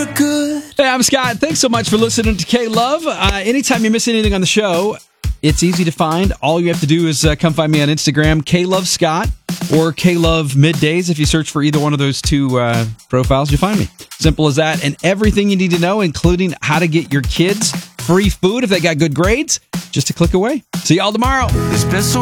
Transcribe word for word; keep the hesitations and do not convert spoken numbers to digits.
Hey, I'm Scott. Thanks so much for listening to K-Love. Uh, anytime you miss anything on the show, it's easy to find. All you have to do is uh, come find me on Instagram, K-Love Scott, or K-Love Middays. If you search for either one of those two uh, profiles, you'll find me. Simple as that. And everything you need to know, including how to get your kids free food if they got good grades, just a click away. See y'all tomorrow.